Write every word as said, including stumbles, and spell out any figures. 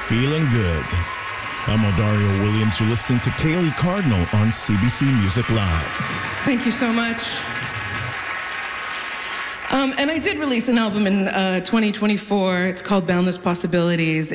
Feeling good. I'm Odario Williams. You're listening to Kaylee Cardinal on C B C Music Live. Thank you so much. Um, and I did release an album in uh, twenty twenty-four. It's called Boundless Possibilities.